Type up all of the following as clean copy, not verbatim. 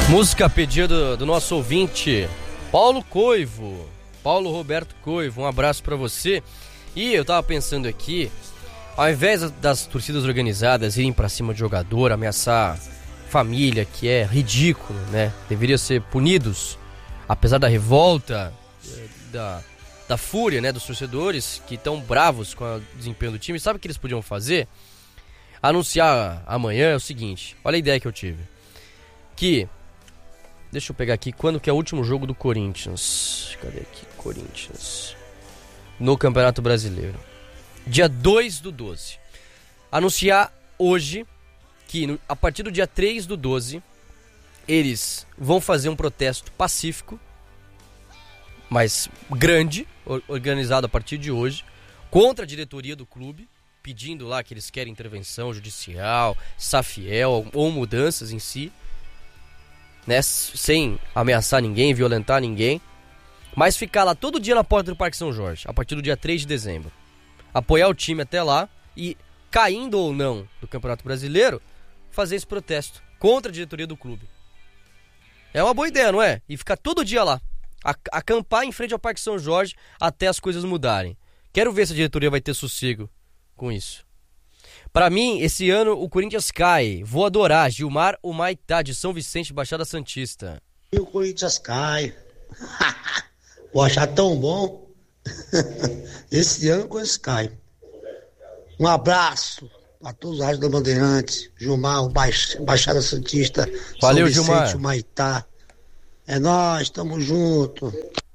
Música pedida do nosso ouvinte Paulo Coivo, Paulo Roberto Coivo, um abraço pra você. E eu tava pensando aqui, ao invés das torcidas organizadas irem pra cima de jogador, ameaçar família, que é ridículo, né? Deveria ser punidos, apesar da revolta, da fúria, né, dos torcedores que estão bravos com o desempenho do time. Sabe o que eles podiam fazer? Anunciar amanhã é o seguinte, olha a ideia que eu tive. Deixa eu pegar aqui, quando que é o último jogo do Corinthians? Cadê aqui? Corinthians. No Campeonato Brasileiro. Dia 2/12. Anunciar hoje que a partir do dia 3/12, eles vão fazer um protesto pacífico, mas grande, organizado a partir de hoje, contra a diretoria do clube, pedindo lá que eles querem intervenção judicial, SAFIEL ou mudanças em si, né, sem ameaçar ninguém, violentar ninguém, mas ficar lá todo dia na porta do Parque São Jorge, a partir do dia 3 de dezembro. Apoiar o time até lá e, caindo ou não do Campeonato Brasileiro, fazer esse protesto contra a diretoria do clube. É uma boa ideia, não é? E ficar todo dia lá, acampar em frente ao Parque São Jorge até as coisas mudarem. Quero ver se a diretoria vai ter sossego com isso. Pra mim, esse ano o Corinthians cai. Vou adorar. Gilmar Humaitá, de São Vicente, Baixada Santista. E o Corinthians cai. Vou achar tão bom. Esse ano o Corinthians cai. Um abraço a todos os rádios da Bandeirantes. Gilmar, Baixada Santista. Valeu, São Vicente, Gilmar. Humaitá. É nóis, tamo junto.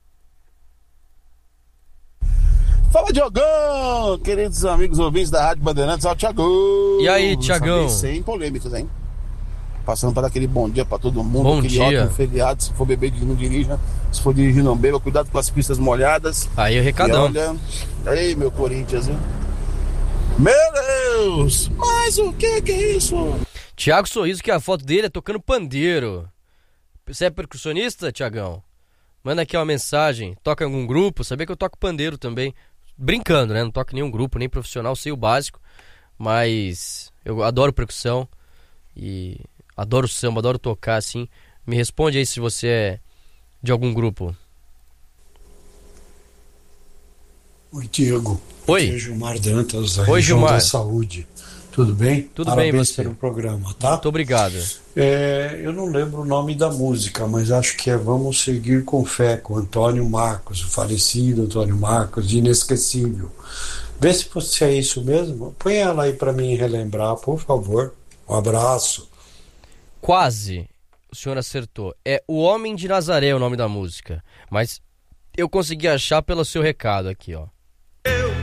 Fala, Diogão, queridos amigos ouvintes da Rádio Bandeirantes, ó, Thiagão. E aí, Thiagão? Sem polêmicas, hein? Passando para dar aquele bom dia para todo mundo, Bom aquele dia. ótimo feriado. Se for beber, não dirija. Se for dirigir, não beba. Cuidado com as pistas molhadas. Aí o recadão. E olha, aí, meu Corinthians, hein? Meu Deus! Mas o que é isso? Thiago Sorriso, que a foto dele é tocando pandeiro. Você é percussionista, Thiagão? Manda aqui uma mensagem. Toca em algum grupo? Sabia que eu toco pandeiro também. Brincando, né? Não toco em nenhum grupo, nem profissional, sei o básico. Mas eu adoro percussão e adoro samba, adoro tocar, assim. Me responde aí se você é de algum grupo. Oi, Diego. Oi. Aqui é Gilmar Dantas, da Oi, região Gilmar. da Saúde. Tudo bem? Tudo Parabéns bem, você? pelo programa, tá? Muito obrigado. Eu não lembro o nome da música, mas acho que é Vamos Seguir com Fé, com Antônio Marcos, o falecido Antônio Marcos, inesquecível. Vê se você é isso mesmo. Põe ela aí para mim relembrar, por favor. Um abraço. Quase o senhor acertou. É O Homem de Nazaré o nome da música. Mas eu consegui achar pelo seu recado aqui, ó.